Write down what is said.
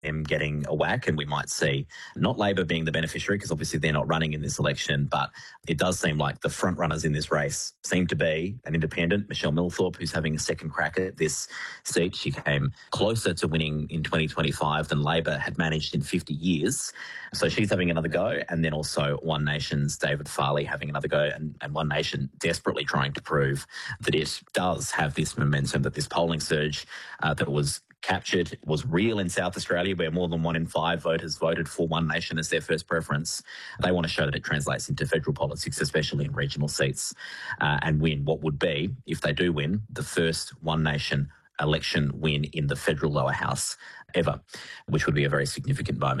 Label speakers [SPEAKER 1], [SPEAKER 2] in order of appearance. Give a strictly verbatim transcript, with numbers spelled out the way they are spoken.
[SPEAKER 1] them getting a whack, and we might see not Labor being the beneficiary, because obviously they're not running in this election, but it does seem like the front runners in this race seem to be an independent, Michelle Millthorpe, who's having a second crack at this seat. She came closer to winning in twenty twenty-five than Labor had managed in fifty years. So she's having another go, and then also One Nation's David Farley having another go, and, and One Nation desperately trying to prove that it does have this momentum, that this polling surge uh, that was captured was real in South Australia, where more than one in five voters voted for One Nation as their first preference. They want to show that it translates into federal politics, especially in regional seats, uh, and win what would be, if they do win, the first One Nation election win in the federal lower house ever, which would be a very significant moment.